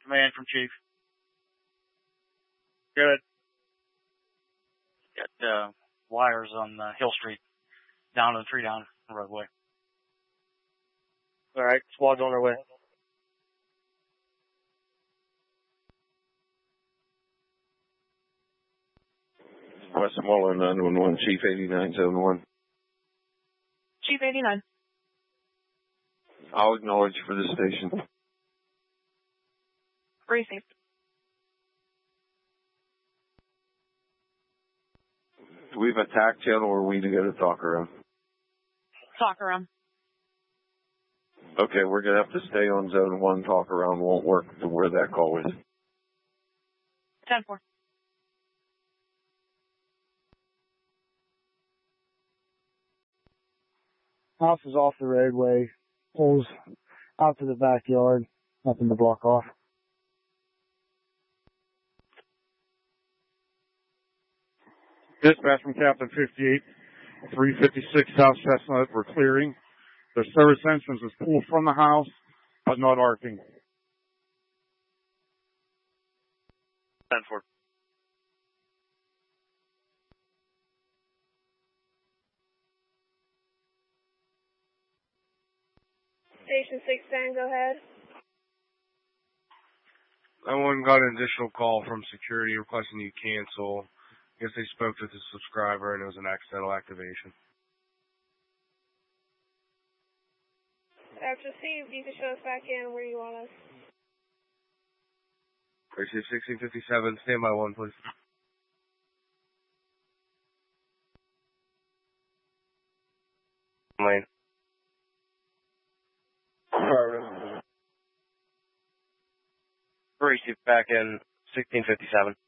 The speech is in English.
Command from Chief. Good. Got wires on Hill Street, down to the tree down roadway. All right, squad's on their way. Westmoreland 911, Chief 8971. Chief 89. I'll acknowledge for this station. Received. Do we have a TAC channel or we need to go to talk around? Talk around. Okay, we're going to have to stay on zone 1. Talk around won't work to where that call is. 10-4. House is off the roadway, pulls out to the backyard, nothing to block off. Dispatch from Captain 58, 356 South Chestnut. We're clearing. The service entrance is pulled from the house, but not arcing. 10-4. Station 610, go ahead. I got an additional call from security requesting you cancel. I guess they spoke to the subscriber and it was an accidental activation. After received, you can show us back in where you want us. Receive 1657, stand by 1, please. Lane. Receive back in 1657.